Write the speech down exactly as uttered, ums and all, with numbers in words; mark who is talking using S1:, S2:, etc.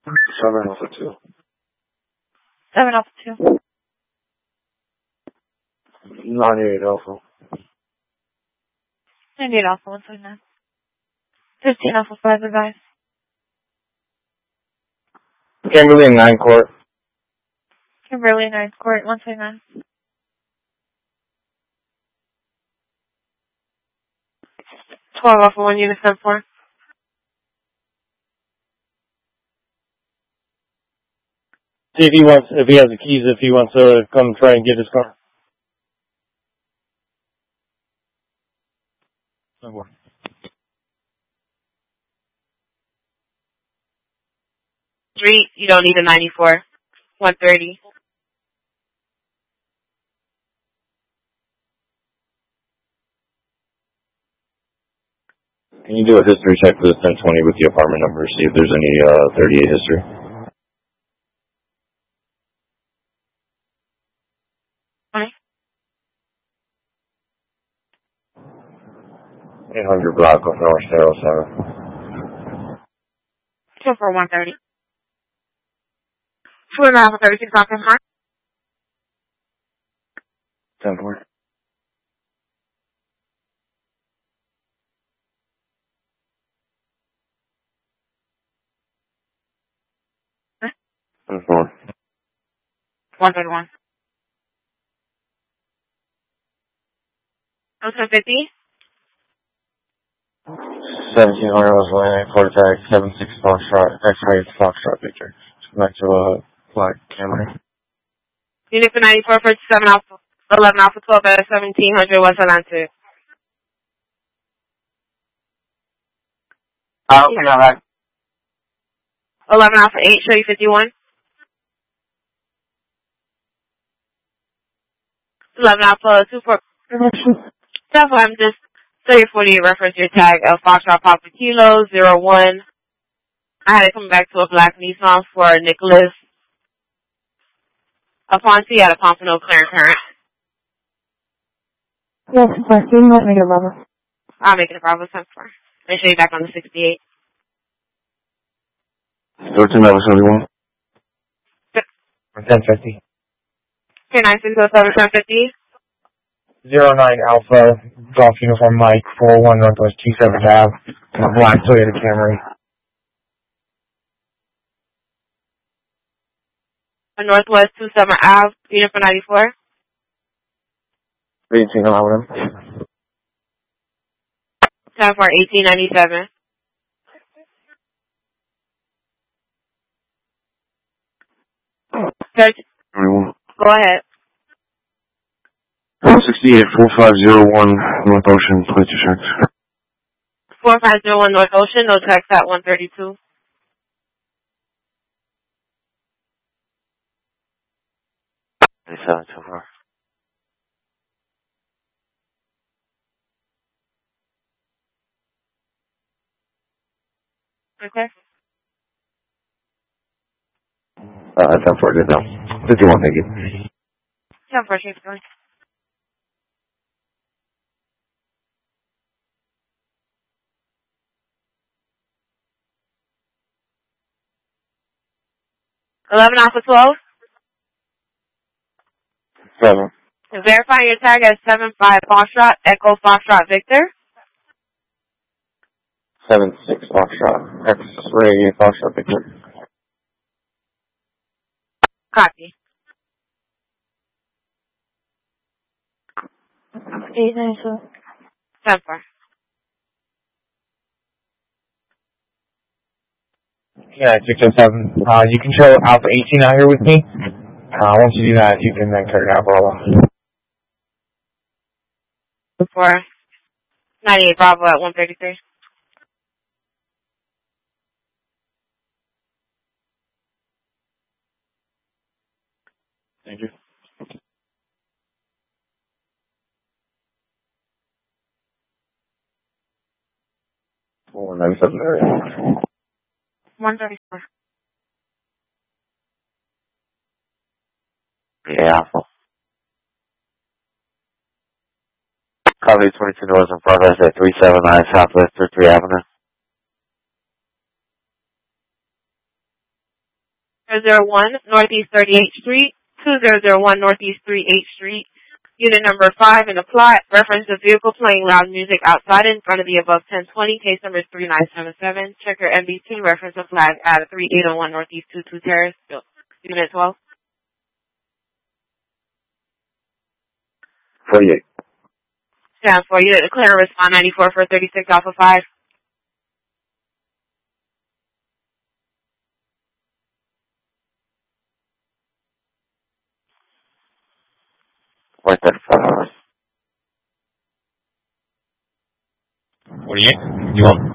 S1: Seven Alpha Two.
S2: Seven Alpha Two.
S1: Ninety-eight Alpha.
S2: Ninety-eight Alpha One Twenty Nine. Fifteen Alpha Five advice.
S1: Kimberly Nine Court.
S2: Kimberly Ninth Court One Twenty Nine. Twelve Alpha One Unit Seven Four.
S1: See if he wants, if he has the keys, if he wants to come try and get his car.
S2: Three, you don't need a ninety-four. One thirty.
S1: Can you do a history check for this ten twenty with the apartment number, see if there's any uh, thirty-eight history?
S2: Right.
S1: eight hundred block of North zero seven.
S2: Two for one thirty. Two and a half for thirty-six Alpha High.
S1: ten four. ten four.
S2: One thirty-one. Oh, ten fifty.
S1: seventeen hundred was line eight four tag, seven six Foxtrot, X-ray Foxtrot picture. Back to a black Camry.
S2: Unit for ninety-four for seven Alpha, eleven Alpha twelve at seventeen hundred West Atlantic.
S1: Oh, okay, all right.
S2: eleven Alpha eight, show you fifty-one. eleven Alpha two four. That's why I'm just thirty forty-eight reference your tag of Foxtrot Papa Kilo zero one. I had it come back to a black Nissan for Nicholas Aponte at a Pompano Clear Current.
S3: Yes, but you might make it a rubber.
S2: I'll make it a Bravo ten four. And show you back on the sixty-eight.
S1: thirteen Alpha seventy-one. ten fifty.
S2: Okay, nine six zero seven ten fifty.
S1: zero nine Alpha, Golf Uniform Mike, four oh one Northwest T seventh Avenue, a black Toyota Camry.
S2: Northwest two Summer Ave, unit for ninety-four.
S1: eighteen allowed him.
S2: Time for eighteen ninety-seven.
S1: twenty-one.
S2: Go ahead.
S1: sixty-eight four five zero one North Ocean, plate your checks.
S2: four five zero one North Ocean, no text at one thirty-two.
S1: thirty-seven so far.
S2: Okay.
S1: Uh, ten four, good now. fifty-one, thank you.
S2: ten four, keep going. eleven Alpha twelve.
S1: Seven.
S2: Verify your tag as seven five Foxtrot, Echo Foxtrot Victor.
S1: seven six Foxtrot, X-ray Foxtrot picture.
S2: Copy.
S3: Eight nine seven.
S2: ten four.
S1: Yeah, six oh seven. Uh, you can show Alpha eighteen out here with me. Uh, once you do that, you can then cut it out, Bravo.
S2: For ninety-eight Bravo at one thirty-three.
S1: Thank you. four nine seven area.
S2: one thirty-four.
S1: Yeah, Alpha. Copy twenty-two North in progress at three seven nine Southwest thirty-three Avenue.
S2: zero one Northeast thirty-eighth Street, two zero zero one Northeast thirty-eighth Street. Unit number five in the plot, reference the vehicle playing loud music outside in front of the above ten twenty, case number is three nine seven seven. Check your M B T, reference the flag at thirty-eight oh one Northeast twenty-two Terrace, Unit twelve.
S1: forty-eight.
S2: Stand for you. Declare respond ninety-four for thirty-six Alpha five.
S1: Wait there for five hours.
S4: forty-eight. You want